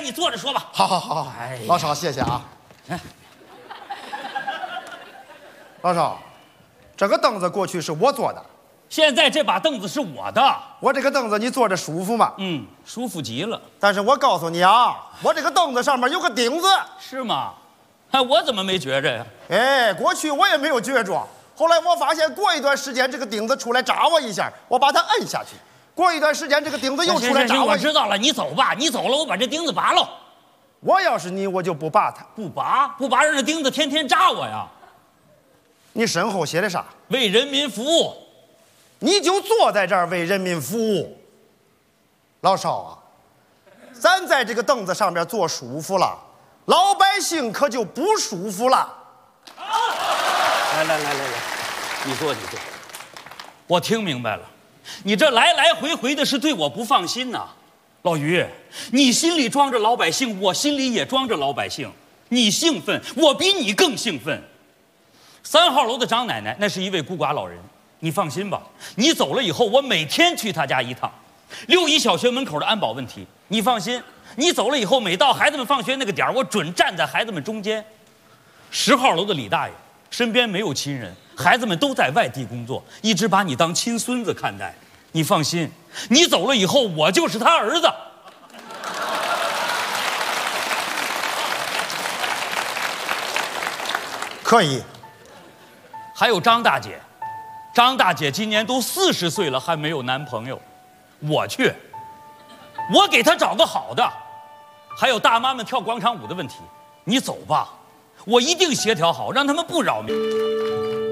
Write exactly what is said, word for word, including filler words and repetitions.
你坐着说吧。 好好好，哎，老少谢谢啊。哎，老少，这个凳子过去是我坐的， 现在这把凳子是我的。 我这个凳子你坐着舒服吗？ 嗯，舒服极了。 但是我告诉你啊，我这个凳子上面有个钉子。 是吗？哎，我怎么没觉着呀？ 哎，过去我也没有觉着，后来我发现过一段时间这个钉子出来扎我一下，我把它摁下去。过一段时间这个钉子又出来扎我。 我知道了，你走吧，你走了，我把这钉子拔了。 我要是你，我就不拔它。 不拔，不拔，让这钉子天天扎我呀。 你身后写的啥？ 为人民服务。 你就坐在这儿为人民服务。老少啊，咱在这个凳子上面坐舒服了，老百姓可就不舒服了。 来来来来来，你坐你坐。我听明白了，你这来来回回的是对我不放心呐。老于，你心里装着老百姓，我心里也装着老百姓。你兴奋，我比你更兴奋。三号楼的张奶奶，那是一位孤寡老人，你放心吧。你走了以后，我每天去她家一趟。六一小学门口的安保问题，你放心。你走了以后，每到孩子们放学那个点儿，我准站在孩子们中间。十号楼的李大爷，身边没有亲人，孩子们都在外地工作，一直把你当亲孙子看待。你放心，你走了以后，我就是他儿子。 可以。 还有张大姐，张大姐今年都四十岁了，还没有男朋友。我去，我给她找个好的。还有大妈们跳广场舞的问题，你走吧，我一定协调好，让他们不扰民。